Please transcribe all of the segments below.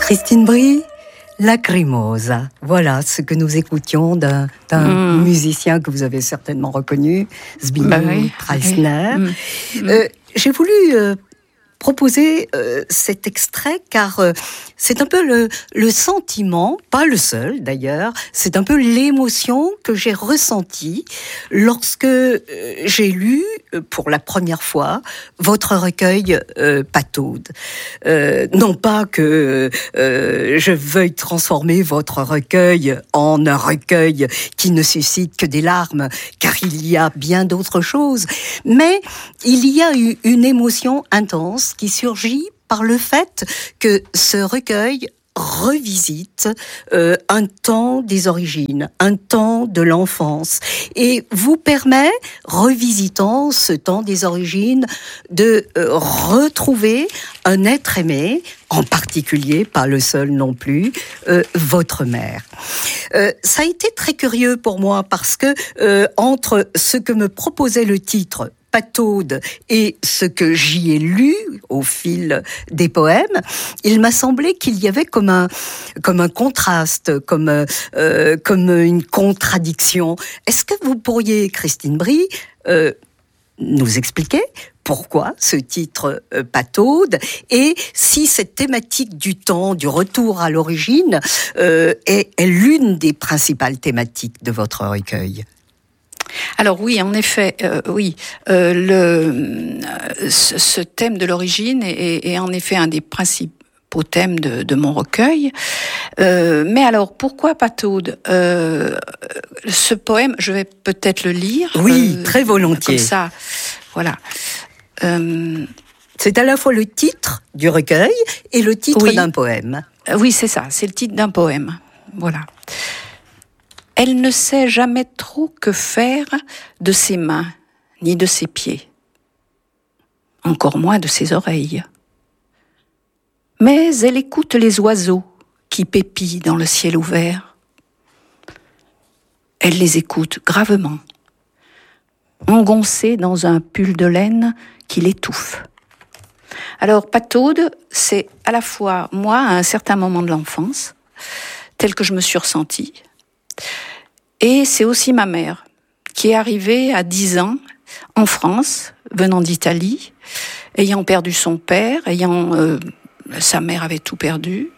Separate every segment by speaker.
Speaker 1: Christine Brie, Lacrimosa. Voilà ce que nous écoutions d'un musicien que vous avez certainement reconnu, Zbigniew Preissner. J'ai voulu proposer cet extrait car c'est un peu le sentiment, pas le seul d'ailleurs, c'est un peu l'émotion que j'ai ressentie lorsque j'ai lu pour la première fois votre recueil Pataude. Non pas que je veuille transformer votre recueil en un recueil qui ne suscite que des larmes, car il y a bien d'autres choses, mais il y a eu une émotion intense qui surgit par le fait que ce recueil revisite un temps des origines, un temps de l'enfance, et vous permet, revisitant ce temps des origines, de retrouver un être aimé, en particulier, pas le seul non plus, votre mère. Ça a été très curieux pour moi parce que entre ce que me proposait le titre Pataude et ce que j'y ai lu au fil des poèmes, il m'a semblé qu'il y avait comme un contraste, comme une contradiction. Est-ce que vous pourriez, Christine Brie, nous expliquer pourquoi ce titre Pataude et si cette thématique du temps, du retour à l'origine, est l'une des principales thématiques de votre recueil?
Speaker 2: Alors oui, en effet, ce thème de l'origine est en effet un des principaux thèmes de mon recueil. Mais alors, pourquoi Pataude ? Ce poème, je vais peut-être le lire.
Speaker 1: Oui, très volontiers.
Speaker 2: Comme ça, voilà.
Speaker 1: C'est à la fois le titre du recueil et le titre d'un poème.
Speaker 2: Oui, c'est ça, c'est le titre d'un poème. Voilà. Elle ne sait jamais trop que faire de ses mains, ni de ses pieds, encore moins de ses oreilles. Mais elle écoute les oiseaux qui pépillent dans le ciel ouvert. Elle les écoute gravement, engoncée dans un pull de laine qui l'étouffe. Alors, Pataude, c'est à la fois moi, à un certain moment de l'enfance, tel que je me suis ressentie, et c'est aussi ma mère, qui est arrivée à 10 ans en France, venant d'Italie, ayant perdu son père, sa mère avait tout perdu,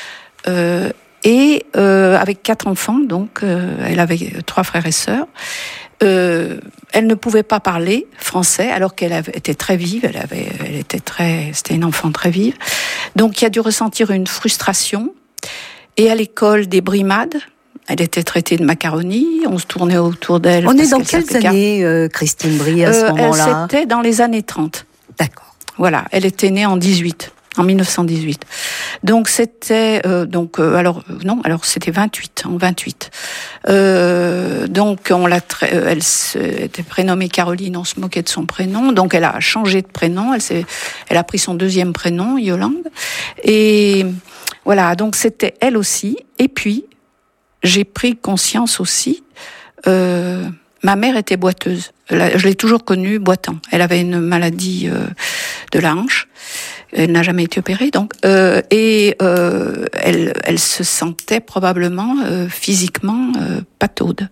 Speaker 2: et avec 4 enfants, donc elle avait 3 frères et sœurs. Elle ne pouvait pas parler français alors qu'elle était très vive, c'était une enfant très vive. Donc il a dû ressentir une frustration. Et à l'école des brimades, elle était traitée de macaroni, on se tournait autour d'elle.
Speaker 1: On est dans quelles années, Christine Brie, à ce moment-là ?
Speaker 2: C'était dans les années 30.
Speaker 1: D'accord.
Speaker 2: Voilà, elle était née en 1918. Donc c'était alors c'était 28 en 28. Donc elle était prénommée Caroline, on se moquait de son prénom. Donc elle a changé de prénom, elle a pris son deuxième prénom, Yolande. Et voilà, donc c'était elle aussi. Et puis j'ai pris conscience aussi. Ma mère était boiteuse. Je l'ai toujours connue boitant. Elle avait une maladie de la hanche. Elle n'a jamais été opérée, donc elle se sentait probablement physiquement pataude.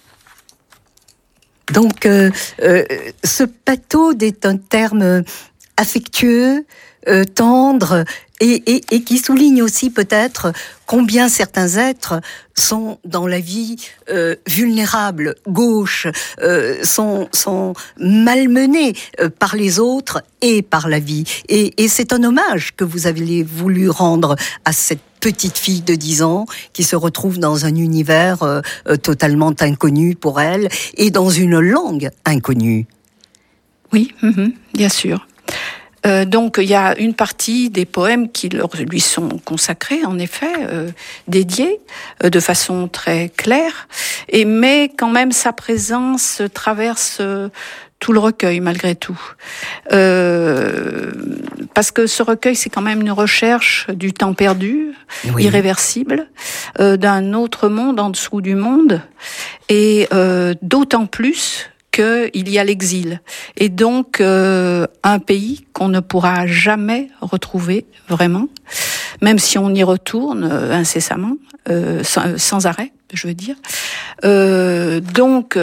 Speaker 1: Donc, ce pataude est un terme affectueux, tendre, et qui souligne aussi peut-être combien certains êtres sont dans la vie vulnérables, gauches, sont malmenés par les autres et par la vie. Et c'est un hommage que vous avez voulu rendre à cette petite fille de 10 ans qui se retrouve dans un univers totalement inconnu pour elle et dans une langue inconnue.
Speaker 2: Oui, bien sûr. Donc il y a une partie des poèmes qui lui sont consacrés, en effet, dédiés de façon très claire, mais quand même sa présence traverse tout le recueil malgré tout. Parce que ce recueil, c'est quand même une recherche du temps perdu, irréversible, d'un autre monde en dessous du monde, et d'autant plus qu'il y a l'exil. Et donc, un pays qu'on ne pourra jamais retrouver, vraiment. même si on y retourne incessamment, sans arrêt, je veux dire. Donc,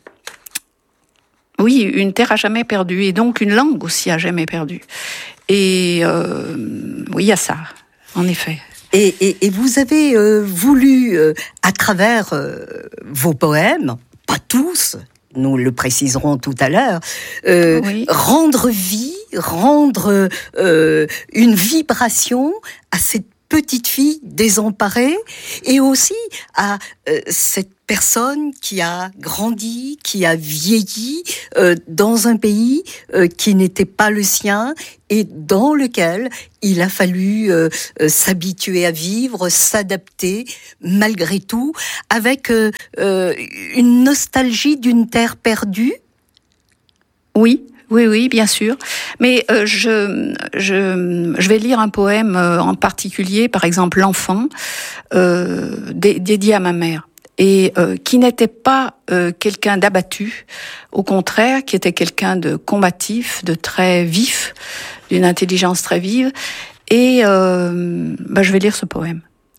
Speaker 2: oui, une terre à jamais perdue, et donc une langue aussi à jamais perdue. Et oui, il y a ça, en effet.
Speaker 1: Et vous avez voulu, à travers vos poèmes, pas tous, nous le préciserons tout à l'heure, oui, rendre vie, rendre une vibration à cette petite fille désemparée, et aussi à cette personne qui a grandi, qui a vieilli dans un pays qui n'était pas le sien et dans lequel il a fallu s'habituer à vivre, s'adapter malgré tout, avec une nostalgie d'une terre perdue.
Speaker 2: Oui. Oui, bien sûr. Mais je vais lire un poème en particulier, par exemple L'Enfant, dédié à ma mère, et qui n'était pas quelqu'un d'abattu, au contraire, qui était quelqu'un de combatif, de très vif, d'une intelligence très vive. Et je vais lire ce poème.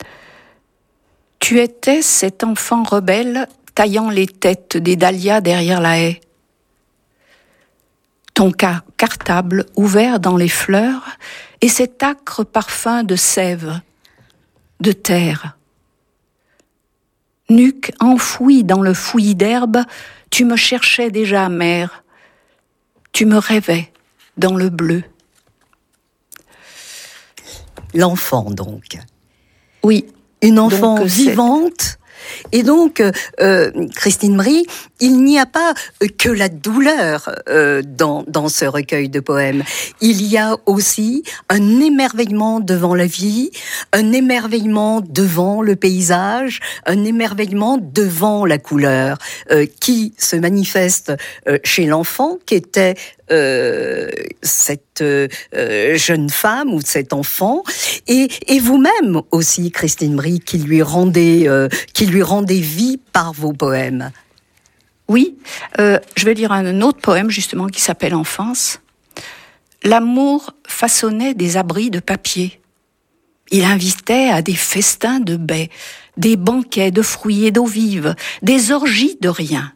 Speaker 2: Tu étais cet enfant rebelle taillant les têtes des dahlias derrière la haie. Ton cartable ouvert dans les fleurs et cet âcre parfum de sève, de terre. Nuque enfouie dans le fouillis d'herbe, tu me cherchais déjà, mère. Tu me rêvais dans le bleu.
Speaker 1: L'enfant, donc.
Speaker 2: Oui.
Speaker 1: Une enfant donc, vivante. Et donc, Christine Brie, il n'y a pas que la douleur dans ce recueil de poèmes. Il y a aussi un émerveillement devant la vie, un émerveillement devant le paysage, un émerveillement devant la couleur, qui se manifeste chez l'enfant, qui était cette jeune femme ou cet enfant, et vous-même aussi, Christine Brie, qui lui rendez vie par vos poèmes.
Speaker 2: Oui, je vais lire un autre poème justement qui s'appelle Enfance. L'amour façonnait des abris de papier. Il invitait à des festins de baies, des banquets de fruits et d'eau vive, des orgies de rien.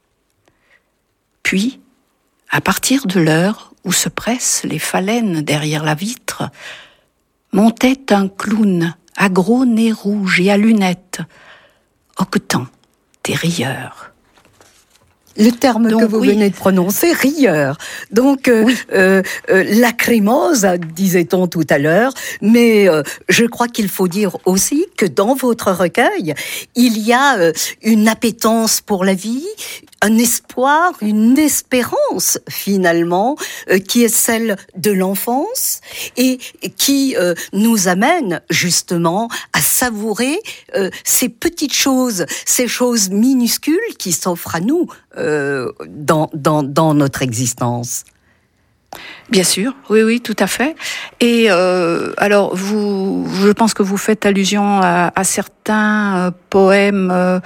Speaker 2: Puis, à partir de l'heure où se pressent les phalènes derrière la vitre, montait un clown à gros nez rouge et à lunettes, octant des rieurs.
Speaker 1: Le terme donc, que vous venez de prononcer, rieur. Donc, oui. Lacrymosa, disait-on tout à l'heure, mais je crois qu'il faut dire aussi que dans votre recueil, il y a une appétence pour la vie, un espoir, une espérance finalement, qui est celle de l'enfance et qui nous amène justement à savourer ces petites choses, ces choses minuscules qui s'offrent à nous dans notre existence.
Speaker 2: Bien sûr, oui, tout à fait. Et alors, je pense que vous faites allusion à certains poèmes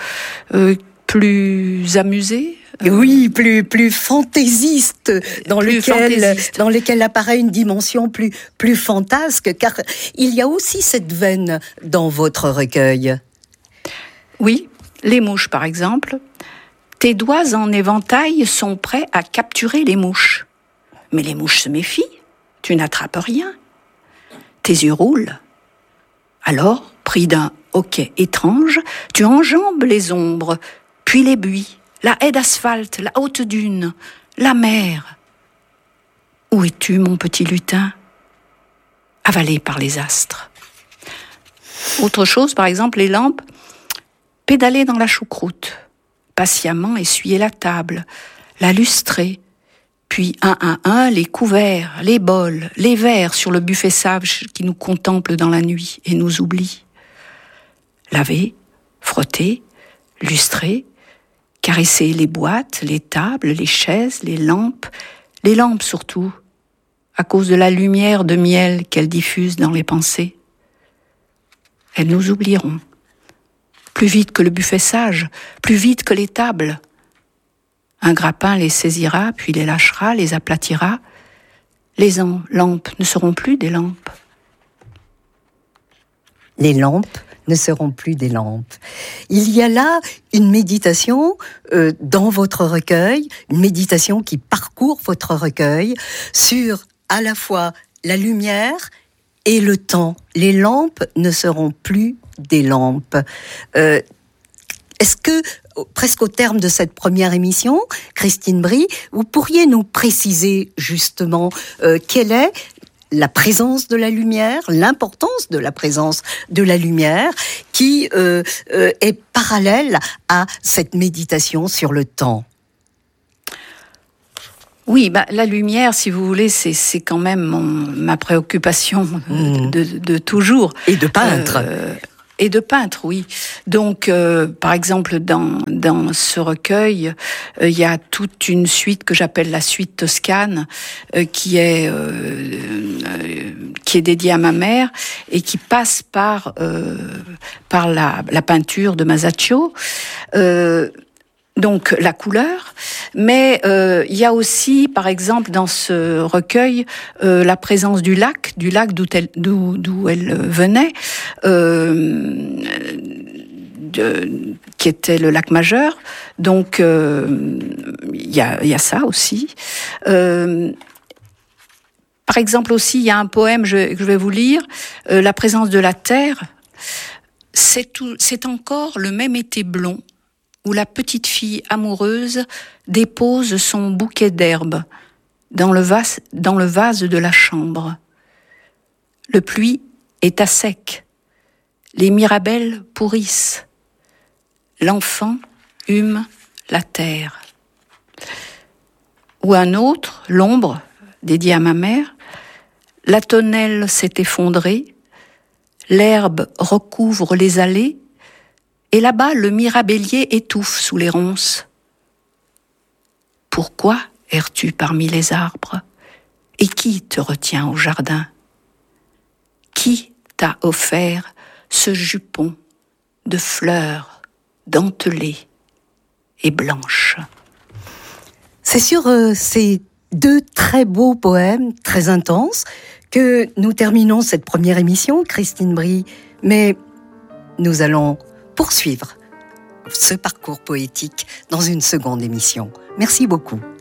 Speaker 2: plus amusés.
Speaker 1: Oui, plus fantaisistes, dans lesquels apparaît une dimension plus fantasque, car il y a aussi cette veine dans votre recueil.
Speaker 2: Oui, les mouches par exemple. Tes doigts en éventail sont prêts à capturer les mouches. Mais les mouches se méfient, tu n'attrapes rien. Tes yeux roulent. Alors, pris d'un hoquet étrange, tu enjambes les ombres, puis les buis, la haie d'asphalte, la haute dune, la mer. Où es-tu, mon petit lutin? Avalé par les astres. Autre chose, par exemple, les lampes, pédaler dans la choucroute, patiemment essuyer la table, la lustrer, puis un à un, les couverts, les bols, les verres sur le buffet sage qui nous contemple dans la nuit et nous oublie. Laver, frotter, lustrer, caresser les boîtes, les tables, les chaises, les lampes surtout, à cause de la lumière de miel qu'elles diffusent dans les pensées. Elles nous oublieront. Plus vite que le buffet sage, plus vite que les tables. Un grappin les saisira, puis les lâchera, les aplatira. Les lampes ne seront plus des lampes.
Speaker 1: Les lampes ne seront plus des lampes. Il y a là une méditation dans votre recueil, une méditation qui parcourt votre recueil sur à la fois la lumière et le temps. Les lampes ne seront plus des lampes. Est-ce que, presque au terme de cette première émission, Christine Brie, vous pourriez nous préciser justement quelle est la présence de la lumière, l'importance de la présence de la lumière qui est parallèle à cette méditation sur le temps?
Speaker 2: Oui, la lumière, si vous voulez, c'est quand même ma préoccupation de toujours.
Speaker 1: Et de peintre.
Speaker 2: Et de peintre, oui. Donc, par exemple, dans ce recueil, il y a toute une suite que j'appelle la suite toscane, qui est dédiée à ma mère et qui passe par la peinture de Masaccio. Donc la couleur, mais il y a aussi, par exemple, dans ce recueil, la présence du lac d'où elle venait, qui était le lac Majeur. Donc il y a ça aussi. Par exemple aussi, il y a un poème que je vais vous lire, la présence de la terre. C'est encore le même été blond où la petite fille amoureuse dépose son bouquet d'herbes dans le vase de la chambre. Le pluie est à sec, les mirabelles pourrissent, l'enfant hume la terre. Ou un autre, l'ombre, dédié à ma mère, la tonnelle s'est effondrée, l'herbe recouvre les allées, et là-bas, le mirabellier étouffe sous les ronces. Pourquoi erres-tu parmi les arbres? Et qui te retient au jardin? Qui t'a offert ce jupon de fleurs dentelées et blanches?
Speaker 1: C'est sur ces deux très beaux poèmes, très intenses, que nous terminons cette première émission, Christine Brie. Mais nous allons poursuivre ce parcours poétique dans une seconde émission. Merci beaucoup.